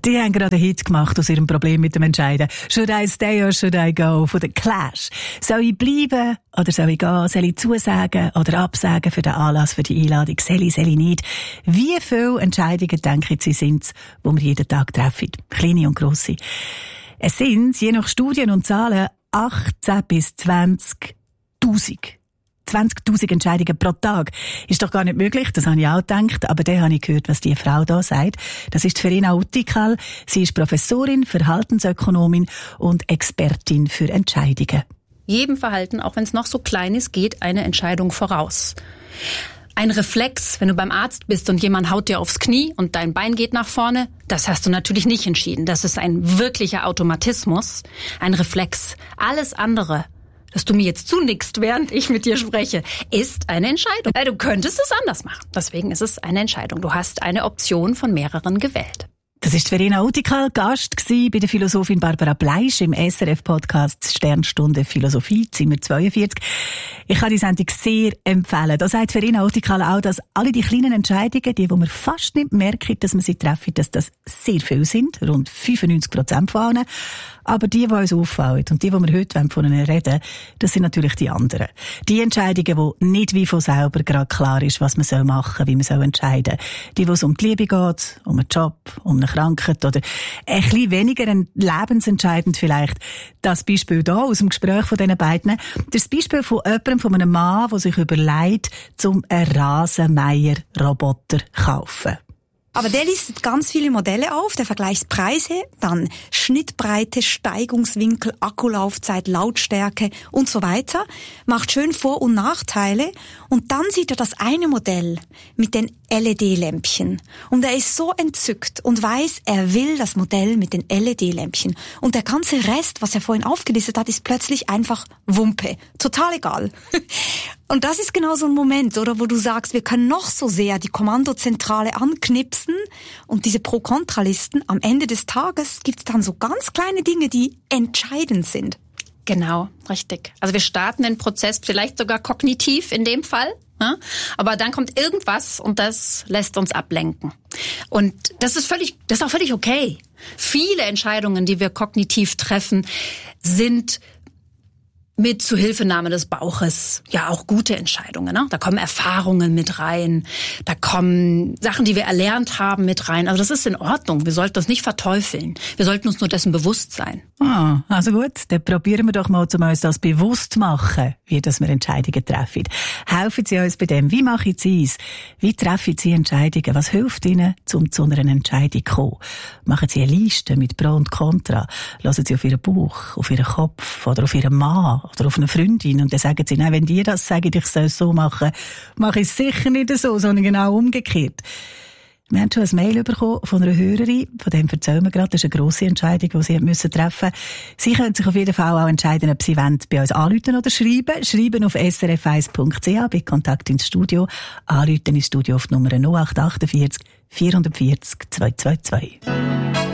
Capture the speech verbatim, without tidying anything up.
Die haben gerade einen Hit gemacht aus ihrem Problem mit dem Entscheiden. Should I stay or should I go? Von The Clash. Soll ich bleiben oder soll ich gehen? Soll ich zusagen oder absagen für den Anlass, für die Einladung? Soll ich, soll ich nicht? Wie viele Entscheidungen, denken Sie, sind es, die wir jeden Tag treffen? Kleine und grosse. Es sind, je nach Studien und Zahlen, achtzehn bis zwanzigtausend. zwanzigtausend Entscheidungen pro Tag. Ist doch gar nicht möglich, das habe ich auch gedacht, aber dann habe ich gehört, was die Frau da sagt. Das ist Verena Utikal. Sie ist Professorin, Verhaltensökonomin und Expertin für Entscheidungen. Jedem Verhalten, auch wenn es noch so klein ist, geht eine Entscheidung voraus. Ein Reflex, wenn du beim Arzt bist und jemand haut dir aufs Knie und dein Bein geht nach vorne, das hast du natürlich nicht entschieden. Das ist ein wirklicher Automatismus, ein Reflex. Alles andere, dass du mir jetzt zunickst, während ich mit dir spreche, ist eine Entscheidung. Du könntest es anders machen. Deswegen ist es eine Entscheidung. Du hast eine Option von mehreren gewählt. Das ist Verena Utikal, Gast gsi bei der Philosophin Barbara Bleisch im S R F-Podcast Sternstunde Philosophie, Zimmer zweiundvierzig. Ich kann die Sendung sehr empfehlen. Da sagt Verena Utikal auch, dass alle die kleinen Entscheidungen, die, wo man fast nicht merkt, dass man sie treffen, dass das sehr viel sind, rund fünfundneunzig Prozent von allen. Aber die, die uns auffallen und die, die wir heute von ihnen reden, das sind natürlich die anderen. Die Entscheidungen, wo nicht wie von selber gerade klar ist, was man machen soll, wie man soll entscheiden soll. Die, wo es um die Liebe geht, um einen Job, um eine Krankheit oder ein bisschen weniger lebensentscheidend vielleicht. Das Beispiel hier aus dem Gespräch von diesen beiden. Das Beispiel von jemandem, von einem Mann, der sich überlegt, zum einen Rasenmäher-Roboter zu kaufen. Aber der listet ganz viele Modelle auf, der vergleicht Preise, dann Schnittbreite, Steigungswinkel, Akkulaufzeit, Lautstärke und so weiter, macht schön Vor- und Nachteile und dann sieht er das eine Modell mit den L E D-Lämpchen und er ist so entzückt und weiß, er will das Modell mit den L E D-Lämpchen und der ganze Rest, was er vorhin aufgelistet hat, ist plötzlich einfach Wumpe, total egal. Und das ist genau so ein Moment, oder, wo du sagst, wir können noch so sehr die Kommandozentrale anknipsen und diese Pro-Kontra-Listen, am Ende des Tages gibt's dann so ganz kleine Dinge, die entscheidend sind. Genau, richtig. Also wir starten den Prozess vielleicht sogar kognitiv in dem Fall, ne? Aber dann kommt irgendwas und das lässt uns ablenken. Und das ist völlig, das ist auch völlig okay. Viele Entscheidungen, die wir kognitiv treffen, sind mit Zuhilfenahme des Bauches ja auch gute Entscheidungen. Ne? Da kommen Erfahrungen mit rein, da kommen Sachen, die wir erlernt haben, mit rein. Also das ist in Ordnung, wir sollten das nicht verteufeln. Wir sollten uns nur dessen bewusst sein. Ah, also gut, dann probieren wir doch mal, um uns das bewusst zu machen, wie dass wir Entscheidungen treffen. Helfen Sie uns bei dem. Wie machen Sie es? Wie treffen Sie Entscheidungen? Was hilft Ihnen, um zu einer Entscheidung zu kommen? Machen Sie eine Liste mit Pro und Contra? Lassen Sie auf Ihren Bauch, auf Ihren Kopf oder auf Ihren Mann oder auf eine Freundin und dann sagen Sie, nein, wenn die das sagen, ich soll es so machen, mache ich es sicher nicht so, sondern genau umgekehrt. Wir haben schon ein Mail bekommen von einer Hörerin, von dem erzählen wir gerade, das ist eine grosse Entscheidung, die Sie müssen treffen müssen. Sie können sich auf jeden Fall auch entscheiden, ob Sie wollen, bei uns anrufen oder schreiben. Schreiben auf s r f eins punkt c h bei Kontakt ins Studio. Anrufen ins Studio auf die Nummer null acht acht vier vier vier vier zwei zwei zwei.